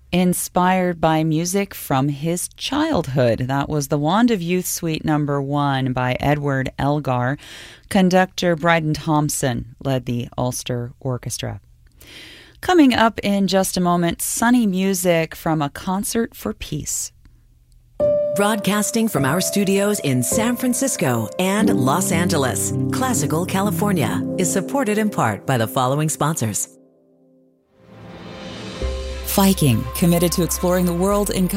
inspired by music from his childhood. That was The Wand of Youth Suite No. 1 by Edward Elgar. Conductor Bryden Thompson led the Ulster Orchestra. Coming up in just a moment, sunny music from A Concert for Peace. Broadcasting from our studios in San Francisco and Los Angeles, Classical California is supported in part by the following sponsors. Viking, committed to exploring the world in